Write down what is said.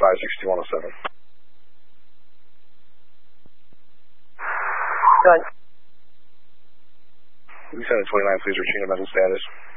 56107. Good. Lieutenant 29, please retrieve your mental status.